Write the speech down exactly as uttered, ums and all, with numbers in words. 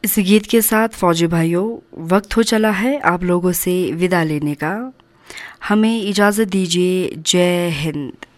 इस गीत के साथ फौजी भाइयों, वक्त हो चला है आप लोगों से विदा लेने का। हमें इजाज़त दीजिए। जय हिंद।